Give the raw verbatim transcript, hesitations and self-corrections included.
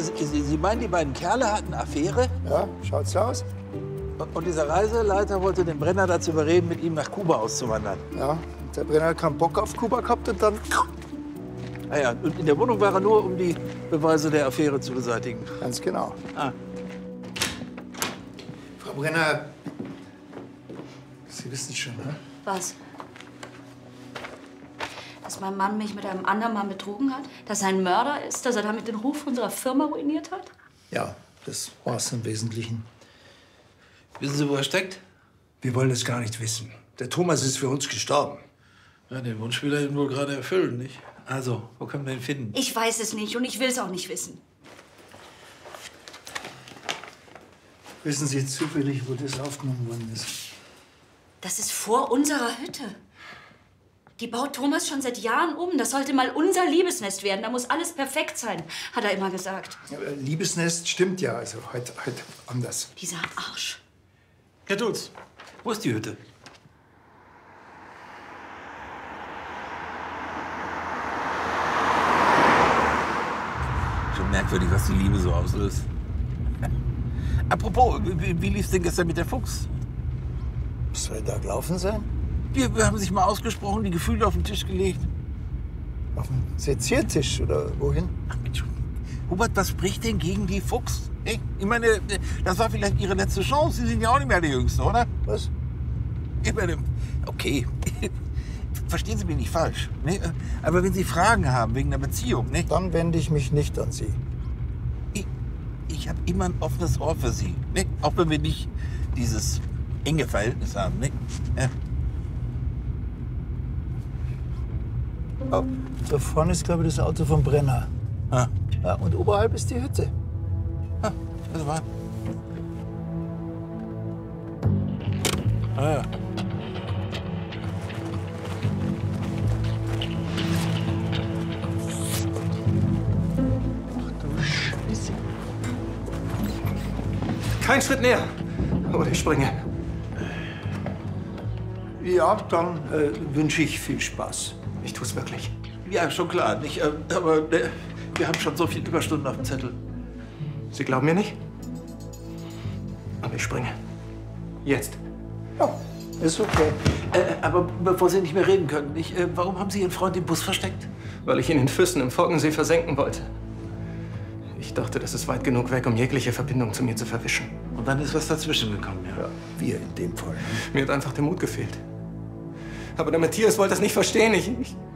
Sie, Sie, Sie meinen, die beiden Kerle hatten Affäre? Ja, schaut's aus? Und dieser Reiseleiter wollte den Brenner dazu überreden, mit ihm nach Kuba auszuwandern. Ja, und der Brenner hat keinen Bock auf Kuba gehabt und dann... Ah ja, und in der Wohnung war er nur, um die Beweise der Affäre zu beseitigen. Ganz genau. Ah. Frau Brenner, Sie wissen schon, ne? Was? Dass mein Mann mich mit einem anderen Mann betrogen hat? Dass er ein Mörder ist? Dass er damit den Ruf unserer Firma ruiniert hat? Ja, das war's im Wesentlichen. Wissen Sie, wo er steckt? Wir wollen es gar nicht wissen. Der Thomas ist für uns gestorben. Ja, den Wunsch will er ihm wohl gerade erfüllen, nicht? Also, wo können wir ihn finden? Ich weiß es nicht und ich will es auch nicht wissen. Wissen Sie zufällig, wo das aufgenommen worden ist? Das ist vor unserer Hütte. Die baut Thomas schon seit Jahren um. Das sollte mal unser Liebesnest werden. Da muss alles perfekt sein, hat er immer gesagt. Ja, Liebesnest stimmt ja, also heute halt anders. Dieser Arsch. Herr Dulz, wo ist die Hütte? Schon merkwürdig, was die Liebe so auslöst. Apropos, wie, wie lief's denn gestern mit der Fuchs? Was soll da gelaufen sein? Wir, wir haben sich mal ausgesprochen, die Gefühle auf den Tisch gelegt. Auf dem Seziertisch oder wohin? Ach, Mensch, Hubert, was spricht denn gegen die Fuchs? Hey, ich meine, das war vielleicht Ihre letzte Chance. Sie sind ja auch nicht mehr der Jüngste, oder? Was? Ich meine, okay, verstehen Sie mich nicht falsch. Ne? Aber wenn Sie Fragen haben wegen der Beziehung, ne? Dann wende ich mich nicht an Sie. Ich, ich habe immer ein offenes Ohr für Sie. Ne? Auch wenn wir nicht dieses enge Verhältnis haben. Ne? Ja. Oh, da vorne ist, glaube ich, das Auto vom Brenner. Ah. Ja, und oberhalb ist die Hütte. Ah, also war. Ah ja. Ach du Scheiße. Kein Schritt näher. Oder ich springe. Ja, dann äh, wünsche ich viel Spaß. Ich tu's wirklich. Ja, schon klar. Nicht, äh, aber äh, wir haben schon so viele Überstunden auf dem Zettel. Sie glauben mir nicht? Aber ich springe. Jetzt. Ja, ist okay. Äh, aber bevor Sie nicht mehr reden können, ich, äh, warum haben Sie Ihren Freund im Bus versteckt? Weil ich ihn in Füssen im Forkensee versenken wollte. Ich dachte, das ist weit genug weg, um jegliche Verbindung zu mir zu verwischen. Und dann ist was dazwischen gekommen, ja. Ja, wir in dem Fall. Mir hat einfach der Mut gefehlt. Aber der Matthias wollte das nicht verstehen. Ich, ich,